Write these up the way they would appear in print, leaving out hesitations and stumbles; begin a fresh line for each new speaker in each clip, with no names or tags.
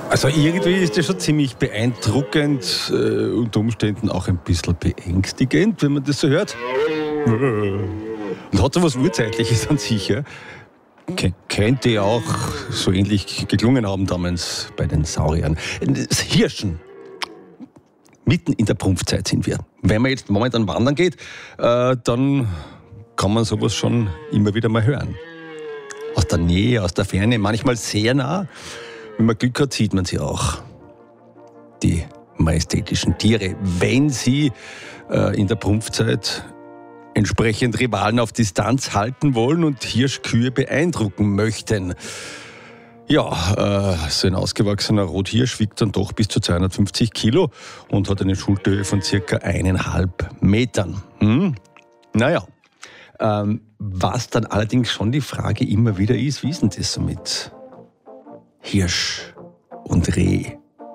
Also irgendwie ist das schon ziemlich beeindruckend, unter Umständen auch ein bisschen beängstigend, wenn man das so hört. Und hat so was Urzeitliches an sich, ja? Könnte ja auch so ähnlich geklungen haben damals bei den Sauriern. Das Hirschen. Mitten in der Prumpfzeit sind wir. Wenn man jetzt momentan wandern geht, dann kann man sowas schon immer wieder mal hören. Aus der Nähe, aus der Ferne, manchmal sehr nah. Wenn man Glück hat, sieht man sie auch. Die majestätischen Tiere, wenn sie in der Prumpfzeit entsprechend Rivalen auf Distanz halten wollen und Hirschkühe beeindrucken möchten. Ja, so ein ausgewachsener Rothirsch wiegt dann doch bis zu 250 Kilo und hat eine Schulterhöhe von circa 1,5 Metern. Naja, was dann allerdings schon die Frage immer wieder ist, wie ist denn das so mit Hirsch und Reh?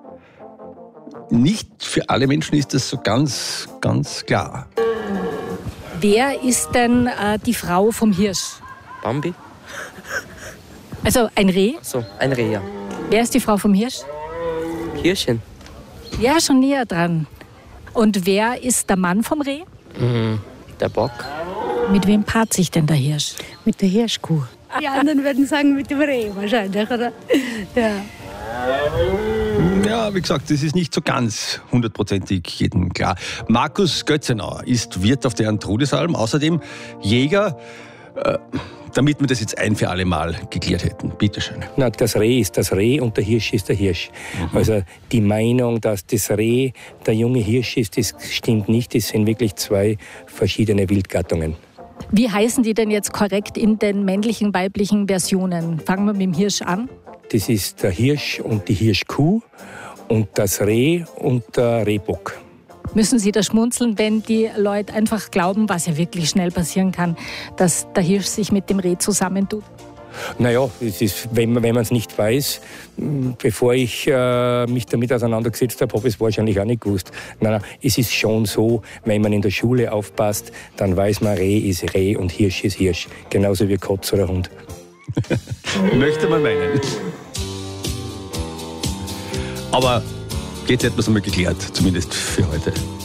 Nicht für alle Menschen ist das so ganz, ganz klar.
Wer ist denn die Frau vom Hirsch?
Bambi?
Also ein Reh?
So, ein Reh, ja.
Wer ist die Frau vom Hirsch?
Hirschchen?
Ja, schon näher dran. Und wer ist der Mann vom Reh?
Der Bock.
Mit wem paart sich denn der Hirsch?
Mit der Hirschkuh. Die anderen würden sagen mit dem Reh wahrscheinlich, oder? Ja.
Ja, wie gesagt, das ist nicht so ganz hundertprozentig jedem klar. Markus Götzenauer ist Wirt auf der Antrudis-Alm, außerdem Jäger, damit wir das jetzt ein für alle Mal geklärt hätten. Bitte schön.
Na, das Reh ist das Reh und der Hirsch ist der Hirsch. Also die Meinung, dass das Reh der junge Hirsch ist, das stimmt nicht. Das sind wirklich zwei verschiedene Wildgattungen.
Wie heißen die denn jetzt korrekt in den männlichen, weiblichen Versionen? Fangen wir mit dem Hirsch an.
Das ist der Hirsch und die Hirschkuh und das Reh und der Rehbock.
Müssen Sie da schmunzeln, wenn die Leute einfach glauben, was ja wirklich schnell passieren kann, dass der Hirsch sich mit dem Reh zusammentut?
Naja, es ist, wenn man es nicht weiß, bevor ich mich damit auseinandergesetzt habe, habe ich es wahrscheinlich auch nicht gewusst. Nein, es ist schon so, wenn man in der Schule aufpasst, dann weiß man, Reh ist Reh und Hirsch ist Hirsch. Genauso wie Katz oder Hund.
Möchte man meinen. Aber jetzt hätten wir es einmal geklärt, zumindest für heute.